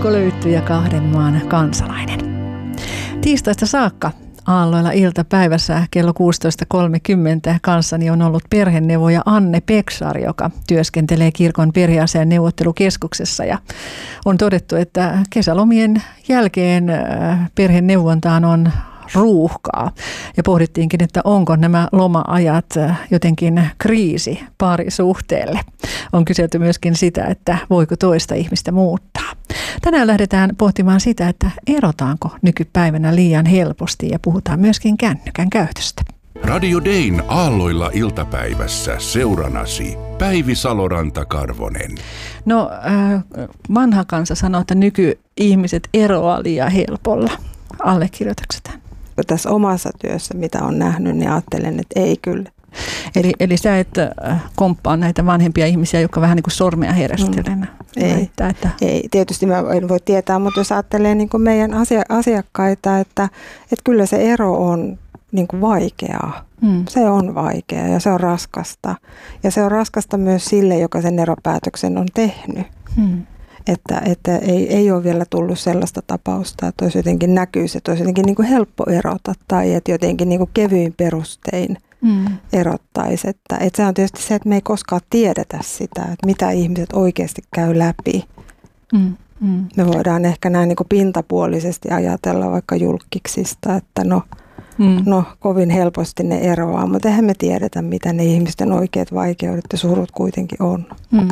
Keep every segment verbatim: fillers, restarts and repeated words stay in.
Kaukolöytty ja kahden maan kansalainen. Tiistaista saakka aalloilla iltapäivässä kello kuusitoista kolmekymmentä kanssani on ollut perheneuvoja Anne Peksar, joka työskentelee kirkon perheasiain neuvottelukeskuksessa. Ja on todettu, että kesälomien jälkeen perheneuvontaan on ruuhkaa. Ja pohdittiinkin, että onko nämä loma-ajat jotenkin kriisi parisuhteelle. On kyselty myöskin sitä, että voiko toista ihmistä muuttaa. Tänään lähdetään pohtimaan sitä, että erotaanko nykypäivänä liian helposti ja puhutaan myöskin kännykän käytöstä. Radio Dayn aalloilla iltapäivässä seuranasi Päivi Saloranta-Karvonen. No äh, vanha kansa sanoo, että nykyihmiset eroaa liian helpolla. Allekirjoitatko tämän? Tässä omassa työssä, mitä on nähnyt, niin ajattelen, että ei kyllä. Eli, eli sä et komppaa näitä vanhempia ihmisiä, jotka vähän niin kuin sormea heristelen. Mm. Ei, väittää, että... ei, tietysti mä en voi tietää, mutta jos ajattelee niin kuin meidän asia, asiakkaita, että, että kyllä se ero on niin kuin vaikeaa. Mm. Se on vaikeaa ja se on raskasta. Ja se on raskasta myös sille, joka sen eropäätöksen on tehnyt. Mm. Että, että ei, ei ole vielä tullut sellaista tapausta, että olisi jotenkin näkyisi, että olisi jotenkin niin kuin helppo erota tai että jotenkin niin kuin kevyin perustein mm. erottaisi. Että, että se on tietysti se, että me ei koskaan tiedetä sitä, että mitä ihmiset oikeasti käy läpi. Mm. Mm. Me voidaan ehkä näin niin kuin pintapuolisesti ajatella vaikka julkiksista, että no, mm. no kovin helposti ne eroaa, mutta eihän me tiedetä, mitä ne ihmisten oikeat vaikeudet ja surut kuitenkin on. Mm.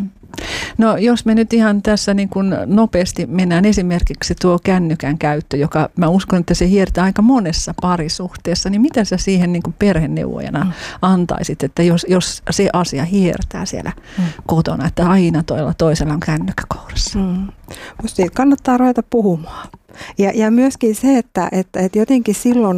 No jos me nyt ihan tässä niin kuin nopeasti mennään esimerkiksi tuo kännykän käyttö, joka mä uskon, että se hiertää aika monessa parisuhteessa, niin mitä sä siihen niin kuin perheneuvojana mm. antaisit, että jos, jos se asia hiertää siellä mm. kotona, että aina toilla toisella on kännykkä kourassa? Mm. Musta siitä kannattaa ruveta puhumaan. Ja, ja myöskin se, että, että, että jotenkin silloin,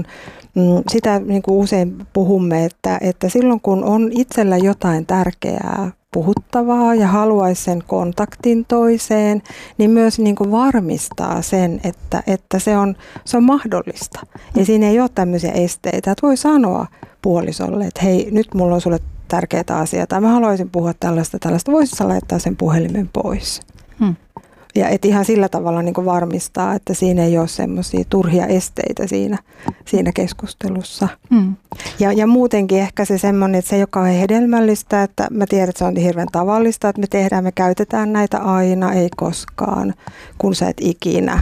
sitä niin kuin usein puhumme, että, että silloin kun on itsellä jotain tärkeää, puhuttavaa ja haluaisi sen kontaktin toiseen, niin myös niin kuin varmistaa sen, että, että se, on, se on mahdollista. Ja siinä ei ole tämmöisiä esteitä, että voi sanoa puolisolle, että hei, nyt mulla on sulle tärkeää asiaa, tai mä haluaisin puhua tällaista, tällaista, voisit sä laittaa sen puhelimen pois. Hmm. Ja et ihan sillä tavalla niin kuin varmistaa, että siinä ei ole semmoisia turhia esteitä siinä, siinä keskustelussa. Mm. Ja, ja muutenkin ehkä se semmoinen, että se ei ole kauhean hedelmällistä, että mä tiedän, että se on hirveän tavallista, että me tehdään, me käytetään näitä aina, ei koskaan, kun sä et ikinä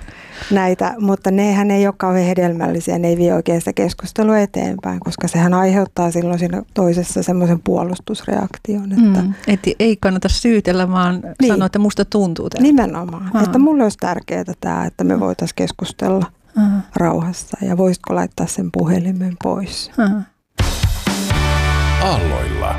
näitä, mutta nehän ei ole kauhean hedelmällisiä, ne ei vie oikein sitä keskustelua eteenpäin, koska sehän aiheuttaa silloin siinä toisessa semmoisen puolustusreaktion. Että mm, et ei kannata syytellä, vaan niin. sanoa, että musta tuntuu tämä. Nimenomaan, Aha. että mulle olisi tärkeää tämä, että me voitaisiin keskustella Aha. rauhassa ja voisitko laittaa sen puhelimen pois. Aha. Aalloilla.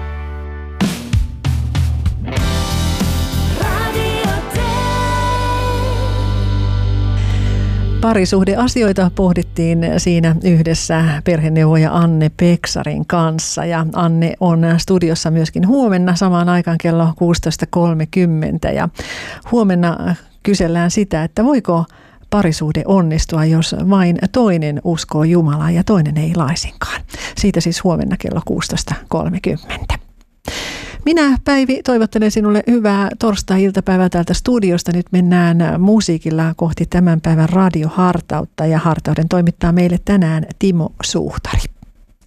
Parisuhdeasioita pohdittiin siinä yhdessä perheneuvoja Anne Peksarin kanssa ja Anne on studiossa myöskin huomenna samaan aikaan kello kuusitoista kolmekymmentä ja huomenna kysellään sitä, että voiko parisuhde onnistua, jos vain toinen uskoo Jumalaa ja toinen ei laisinkaan. Siitä siis huomenna kello kuusitoista kolmekymmentä. Minä, Päivi, toivottelen sinulle hyvää torstai-iltapäivää täältä studiosta. Nyt mennään musiikilla kohti tämän päivän radiohartautta ja hartauden toimittaa meille tänään Timo Suhtari.